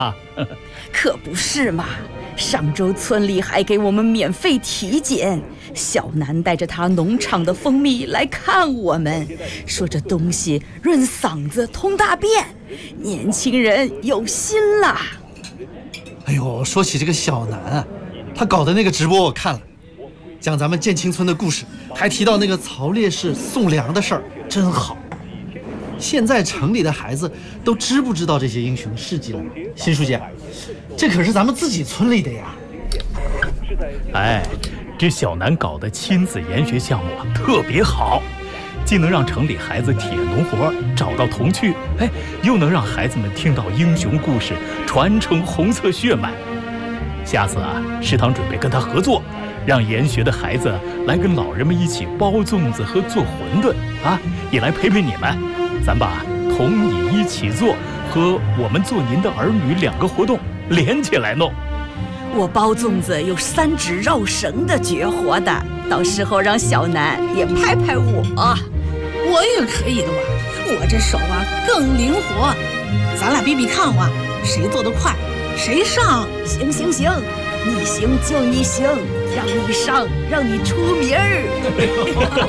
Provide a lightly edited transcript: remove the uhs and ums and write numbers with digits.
可不是嘛，上周村里还给我们免费体检，小南带着他农场的蜂蜜来看我们，说这东西润嗓子通大便，年轻人有心啦。 哎呦，说起这个小南啊，他搞的那个直播我看了，讲咱们建青村的故事，还提到那个曹烈士送粮的事儿，真好。现在城里的孩子都知不知道这些英雄事迹了？辛书记，这可是咱们自己村里的呀。 哎，这小南搞的亲子研学项目特别好，既能让城里孩子体验农活，找到童趣，又能让孩子们听到英雄故事，传承红色血脉。下次食堂准备跟他合作，让研学的孩子来跟老人们一起包粽子和做馄饨也来陪陪你们。咱把同你一起做和我们做您的儿女2个活动连起来弄。 我包粽子有3指绕绳的绝活的，到时候让小南也拍拍我。 我也可以的哇，我这手更灵活，咱俩比比看谁做得快谁上。 行，你行就你行，让你上，让你出名儿。